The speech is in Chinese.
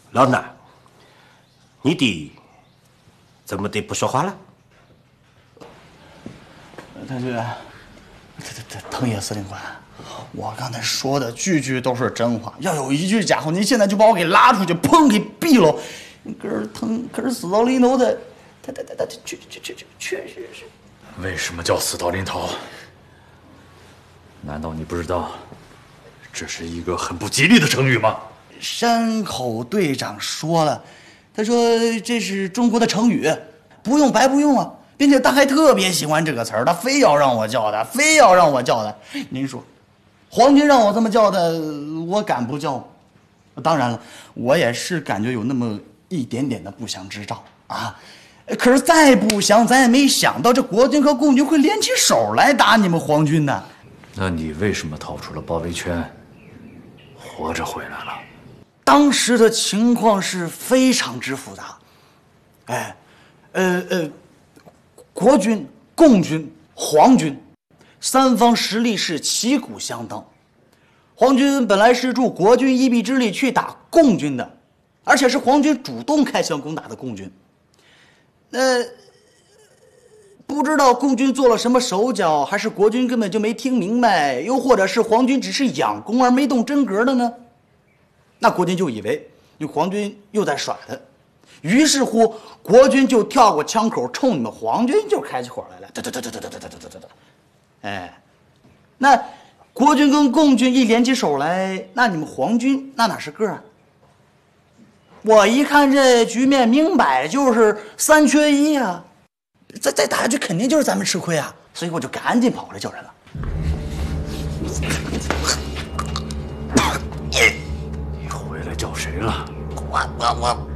老衲，你弟怎么的不说话了？ 腾爷司令官，我刚才说的句句都是真话，要有一句假话，您现在就把我给拉出去，砰给毙了。可是死到临头的，他确实是。 为什么叫死到临头？难道你不知道，这是一个很不吉利的成语吗？ 山口队长说了，他说这是中国的成语，不用白不用啊，并且他还特别喜欢这个词儿，他非要让我叫他，非要让我叫他。您说，皇军让我这么叫他，我敢不叫吗？当然了，我也是感觉有那么一点点的不祥之兆啊。可是再不祥，咱也没想到这国军和共军会联起手来打你们皇军呢。 那你为什么逃出了包围圈，活着回来了？ 当时的情况是非常之复杂，国军、共军、皇军三方实力是旗鼓相当。皇军本来是助国军一臂之力去打共军的，而且是皇军主动开枪攻打的共军。不知道共军做了什么手脚，还是国军根本就没听明白，又或者是皇军只是仰攻而没动真格的呢？那国军就以为你皇军又在耍他，于是乎国军就跳过枪口，冲你们皇军就开起火来了。那国军跟共军一联起手来，那你们皇军那哪是个啊？我一看这局面，明摆就是3缺1啊！再打下去，肯定就是咱们吃亏啊！所以我就赶紧跑来叫人了。 你回来叫谁了？